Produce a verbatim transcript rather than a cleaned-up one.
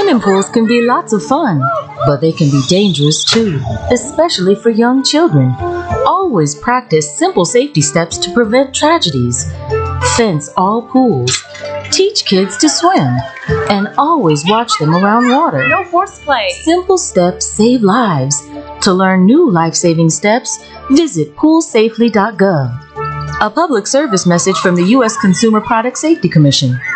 Swimming pools can be lots of fun, but they can be dangerous too, especially for young children. Always practice simple safety steps to prevent tragedies. Fence all pools. Teach kids to swim, and always watch them around water. No force play. Simple steps save lives. To learn new life-saving steps, visit pool safely dot gov. A public service message from the U S Consumer Product Safety Commission.